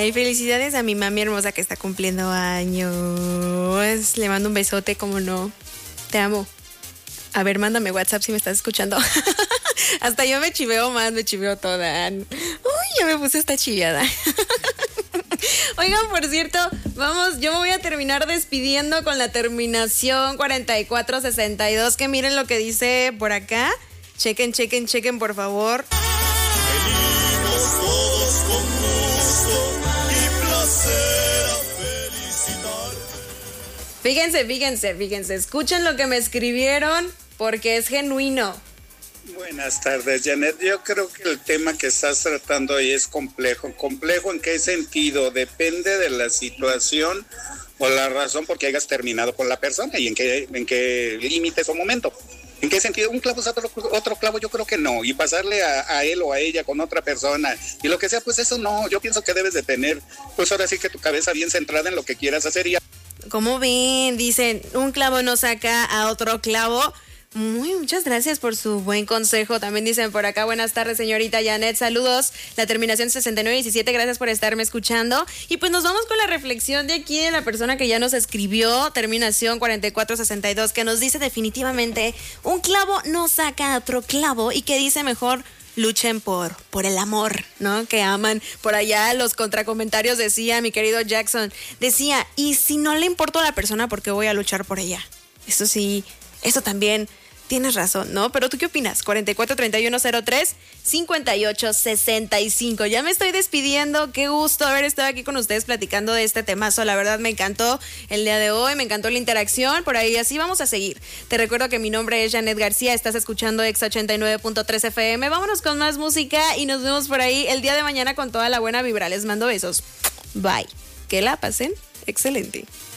Ay, felicidades a mi mami hermosa que está cumpliendo años. Le mando un besote, como no. Te amo. A ver, mándame WhatsApp si me estás escuchando. Hasta yo me chiveo más, me chiveo toda. Uy, ya me puse esta chiviada. Oigan, por cierto, yo me voy a terminar despidiendo con la terminación 4462, que miren lo que dice por acá. Chequen, por favor. Venimos todos con gusto y placer a felicitar. Fíjense, escuchen lo que me escribieron porque es genuino. Buenas tardes, Janet. Yo creo que el tema que estás tratando ahí es complejo. ¿Complejo en qué sentido? Depende de la situación o la razón por qué hayas terminado con la persona y en qué límites o momento. ¿En qué sentido? ¿Un clavo es otro clavo? Yo creo que no. Y pasarle a él o a ella con otra persona y lo que sea, pues eso no. Yo pienso que debes de tener, pues ahora sí que tu cabeza bien centrada en lo que quieras hacer. ¿Cómo ven? Dicen, un clavo no saca a otro clavo. Muchas gracias por su buen consejo. También dicen por acá, buenas tardes, señorita Janet, saludos. La terminación 6917, gracias por estarme escuchando. Y pues nos vamos con la reflexión de aquí de la persona que ya nos escribió, terminación 4462, que nos dice definitivamente, un clavo no saca a otro clavo, y que dice mejor luchen por el amor, ¿no? Que aman. Por allá los contracomentarios decía, mi querido Jackson, decía, y si no le importa a la persona, ¿por qué voy a luchar por ella? Eso sí, eso también tienes razón, ¿no? Pero ¿tú qué opinas? 44-3103-5865. Ya me estoy despidiendo. Qué gusto haber estado aquí con ustedes platicando de este temazo. La verdad me encantó el día de hoy, me encantó la interacción. Por ahí así vamos a seguir. Te recuerdo que mi nombre es Janet García. Estás escuchando Exa 89.3 FM. Vámonos con más música y nos vemos por ahí el día de mañana con toda la buena vibra. Les mando besos. Bye. Que la pasen excelente.